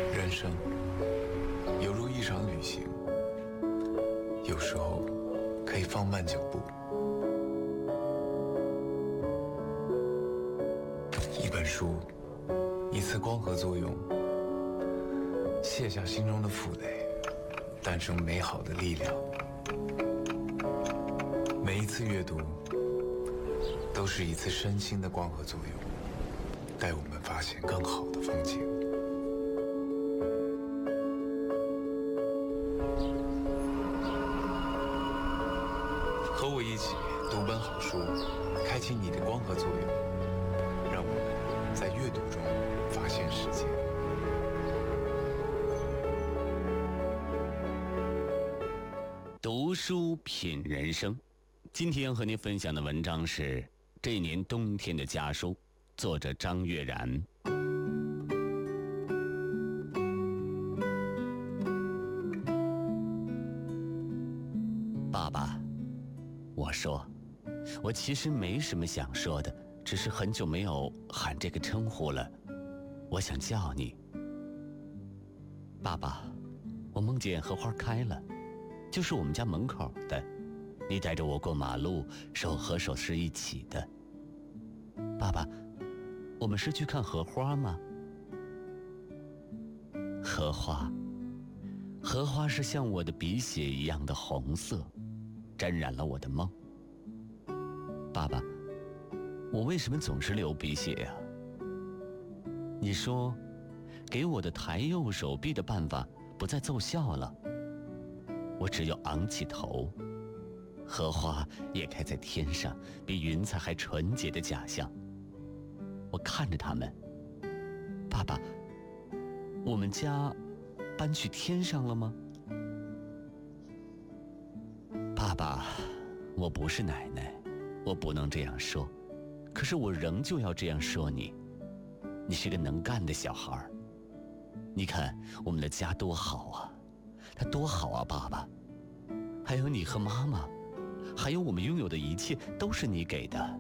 人生犹如一场旅行，有时候可以放慢脚步。一本书，一次光合作用，卸下心中的负累，诞生美好的力量。每一次阅读，都是一次身心的光合作用，带我们发现更好的风景。和我一起读本好书，开启你的光合作用，让我们在阅读中发现世界。 读书品人生，今天要和您分享的文章是《这年冬天的家书》，作者张悦然。爸爸，我说，我其实没什么想说的，只是很久没有喊这个称呼了，我想叫你。爸爸，我梦见荷花开了，就是我们家门口的，你带着我过马路，手和手是一起的。爸爸，我们是去看荷花吗？荷花，荷花是像我的鼻血一样的红色，沾染了我的梦。爸爸，我为什么总是流鼻血呀？你说，给我的抬右手臂的办法不再奏效了，我只有昂起头。荷花也开在天上，比云彩还纯洁的假象。我看着它们。爸爸，我们家搬去天上了吗？爸爸，我不是奶奶，我不能这样说，可是我仍旧要这样说你。你是个能干的小孩，你看我们的家多好啊，它多好啊，爸爸。还有你和妈妈，还有我们拥有的一切都是你给的。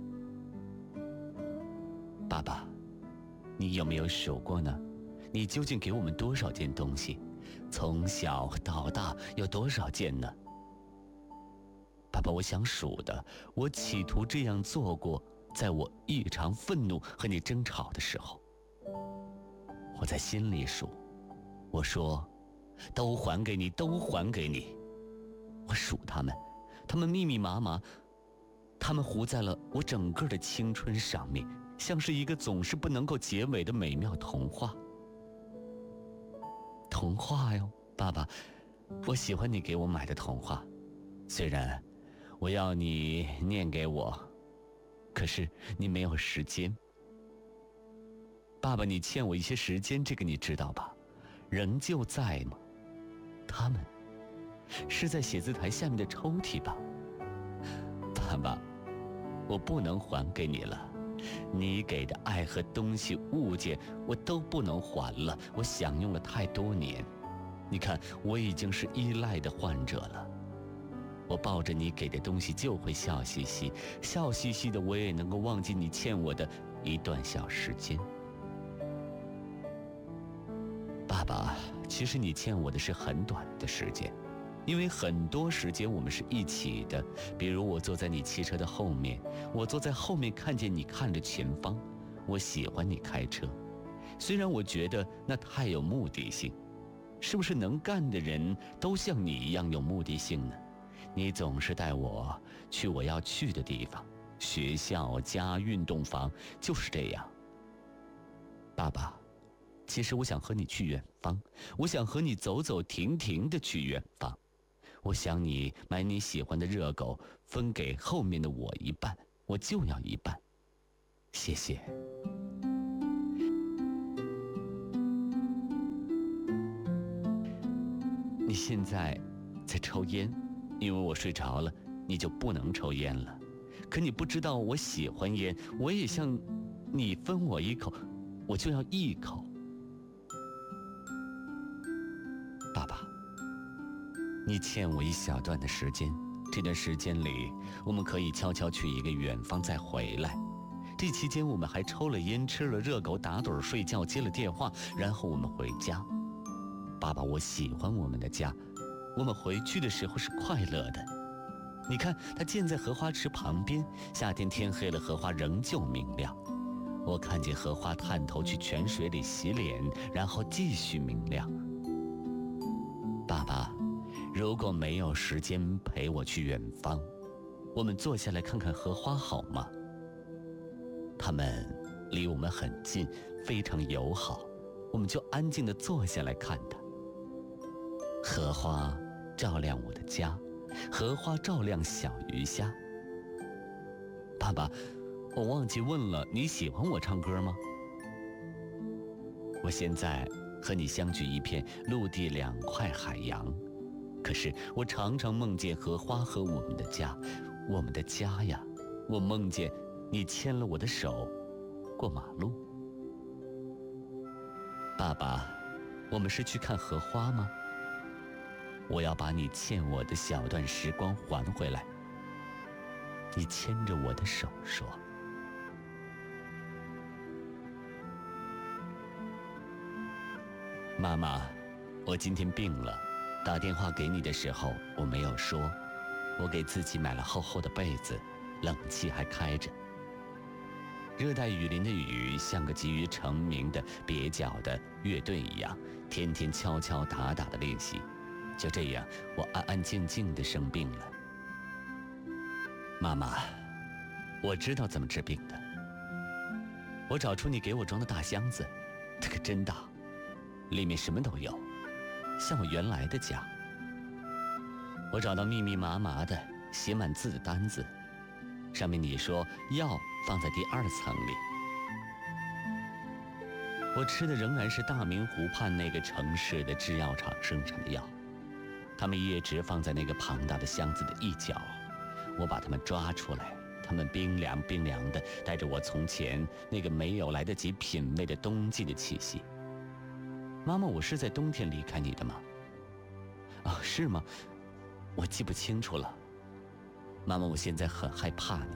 爸爸，你有没有数过呢？你究竟给我们多少件东西？从小到大有多少件呢？爸爸，我想数的，我企图这样做过，在我异常愤怒和你争吵的时候，我在心里数，我说，都还给你，都还给你。我数它们，它们密密麻麻，它们糊在了我整个的青春上面，像是一个总是不能够结尾的美妙童话。童话哟，爸爸，我喜欢你给我买的童话，虽然我要你念给我，可是你没有时间。爸爸，你欠我一些时间，这个你知道吧？仍旧在吗？他们是在写字台下面的抽屉吧？爸爸，我不能还给你了，你给的爱和东西物件我都不能还了，我享用了太多年。你看，我已经是依赖的患者了，我抱着你给的东西就会笑嘻嘻，笑嘻嘻的我也能够忘记你欠我的一段小时间。爸爸，其实你欠我的是很短的时间，因为很多时间我们是一起的，比如我坐在你汽车的后面，我坐在后面看见你看着前方，我喜欢你开车，虽然我觉得那太有目的性。是不是能干的人都像你一样有目的性呢？你总是带我去我要去的地方，学校、家、运动房，就是这样。爸爸，其实我想和你去远方，我想和你走走停停地去远方。我想你买你喜欢的热狗，分给后面的我一半，我就要一半。谢谢。你现在在抽烟，因为我睡着了，你就不能抽烟了。可你不知道我喜欢烟，我也像你分我一口，我就要一口。爸爸，你欠我一小段的时间，这段时间里，我们可以悄悄去一个远方再回来。这期间我们还抽了烟，吃了热狗，打盹睡觉，接了电话，然后我们回家。 爸爸，我喜欢我们的家，我们回去的时候是快乐的。你看，它建在荷花池旁边，夏天天黑了，荷花仍旧明亮。我看见荷花探头去泉水里洗脸，然后继续明亮。爸爸，如果没有时间陪我去远方，我们坐下来看看荷花好吗？它们离我们很近，非常友好，我们就安静地坐下来看它。荷花照亮我的家，荷花照亮小鱼虾。爸爸，我忘记问了，你喜欢我唱歌吗？我现在和你相距一片陆地2块海洋，可是我常常梦见荷花和我们的家，我们的家呀，我梦见你牵了我的手过马路。爸爸，我们是去看荷花吗？我要把你欠我的小段时光还回来。你牵着我的手说：妈妈，我今天病了，打电话给你的时候我没有说，我给自己买了厚厚的被子，冷气还开着。热带雨林的雨像个急于成名的蹩脚的乐队一样，天天敲敲打打的练习。就这样，我安安静静地生病了。妈妈，我知道怎么治病的。我找出你给我装的大箱子，它可真大，里面什么都有，像我原来的家。我找到密密麻麻的写满字的单子，上面你说药放在第2层里。我吃的仍然是大明湖畔那个城市的制药厂生产的药，他们一直放在那个庞大的箱子的一角。我把它们抓出来，它们冰凉冰凉的，带着我从前那个没有来得及品味的冬季的气息。妈妈，我是在冬天离开你的吗？哦，是吗？我记不清楚了。妈妈，我现在很害怕你。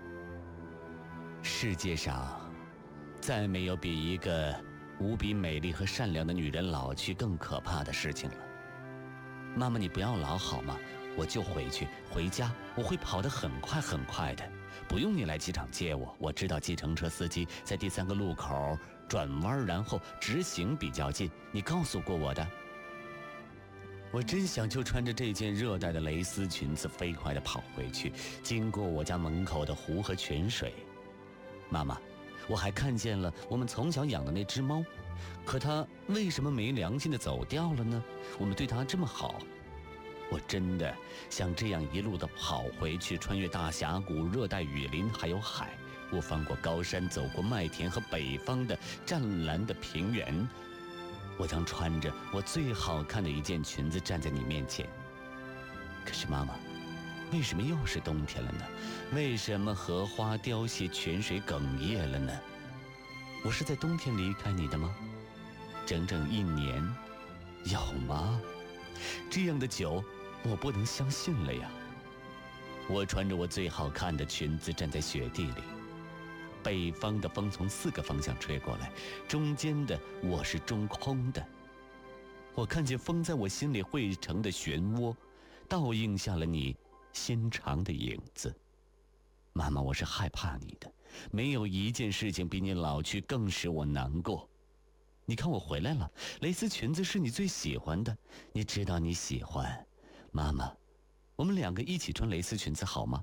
世界上再没有比一个无比美丽和善良的女人老去更可怕的事情了。妈妈，你不要老好吗？我就回家，我会跑得很快很快的，不用你来机场接我。我知道计程车司机在第3个路口转弯，然后直行比较近，你告诉过我的。我真想就穿着这件热带的蕾丝裙子飞快地跑回去，经过我家门口的湖和泉水。妈妈，我还看见了我们从小养的那只猫，可它为什么没良心地走掉了呢？我们对它这么好。我真的想这样一路的跑回去，穿越大峡谷、热带雨林还有海，我翻过高山，走过麦田和北方的湛蓝的平原。我将穿着我最好看的一件裙子站在你面前。可是妈妈，为什么又是冬天了呢？为什么荷花凋谢，泉水哽咽了呢？我是在冬天离开你的吗？整整1年，有吗？这样的久，我不能相信了呀。我穿着我最好看的裙子站在雪地里，北方的风从4个方向吹过来，中间的我是中空的。我看见风在我心里汇成的漩涡，倒映下了你纤长的影子。妈妈，我是害怕你的，没有一件事情比你老去更使我难过。你看我回来了，蕾丝裙子是你最喜欢的，你知道你喜欢。妈妈，我们2个一起穿蕾丝裙子好吗？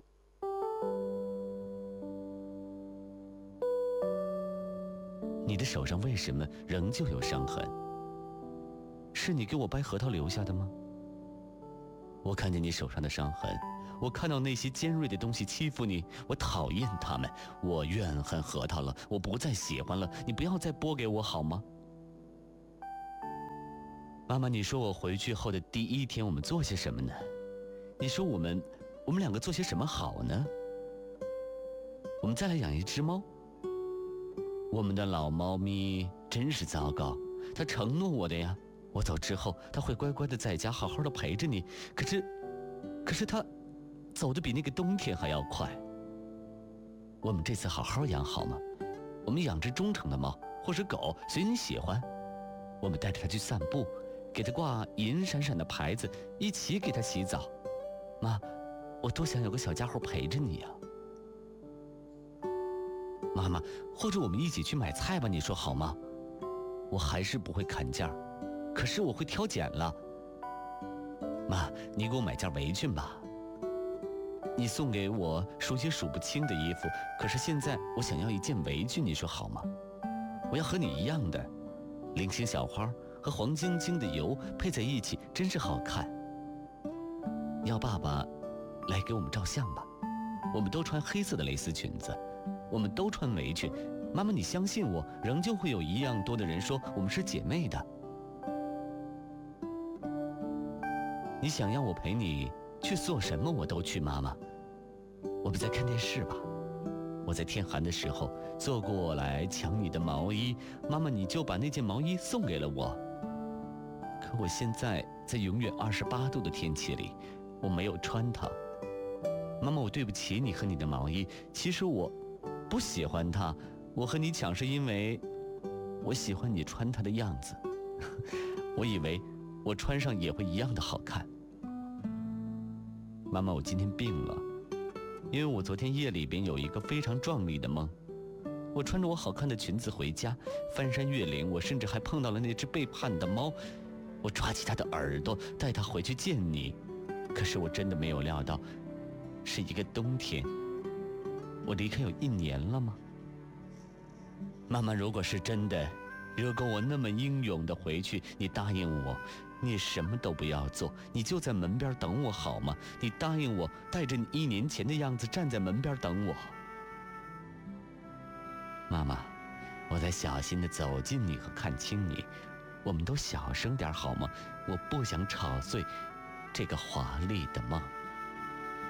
你的手上为什么仍旧有伤痕？是你给我掰核桃留下的吗？我看见你手上的伤痕，我看到那些尖锐的东西欺负你，我讨厌它们，我怨恨核桃了，我不再喜欢了，你不要再剥给我好吗？妈妈，你说我回去后的第1天我们做些什么呢？你说我们2个做些什么好呢？我们再来养一只猫。我们的老猫咪真是糟糕，它承诺我的呀，我走之后它会乖乖的在家好好的陪着你，可是它走得比那个冬天还要快。我们这次好好养好吗？我们养只忠诚的猫或者狗，随你喜欢。我们带着它去散步， 给他挂银闪闪的牌子，一起给他洗澡。妈，我多想有个小家伙陪着你呀。妈妈，或者我们一起去买菜吧，你说好吗？我还是不会砍价，可是我会挑剪了。妈，你给我买件围裙吧。你送给我数也数不清的衣服，可是现在我想要一件围裙，你说好吗？我要和你一样的，菱形小花和黄晶晶的油配在一起，真是好看。要爸爸来给我们照相吧，我们都穿黑色的蕾丝裙子，我们都穿围裙。妈妈，你相信我，仍旧会有一样多的人说我们是姐妹的。你想要我陪你去做什么，我都去。妈妈，我们在看电视吧。我在天寒的时候坐过来抢你的毛衣，妈妈，你就把那件毛衣送给了我。可我现在在永远28度的天气里，我没有穿它。妈妈，我对不起你和你的毛衣，其实我不喜欢它，我和你抢是因为我喜欢你穿它的样子。我以为我穿上也会一样的好看。妈妈，我今天病了，因为我昨天夜里边有一个非常壮丽的梦。我穿着我好看的裙子回家，翻山越岭，我甚至还碰到了那只背叛的猫。我抓起它的耳朵，带它回去见你。可是我真的没有料到，是一个冬天。我离开有1年了吗？妈妈，如果是真的，如果我那么英勇地回去，你答应我，你什么都不要做，你就在门边等我好吗？你答应我，带着你1年前的样子站在门边等我。妈妈，我在小心地走近你和看清你，我们都小声点好吗？我不想吵碎这个华丽的梦。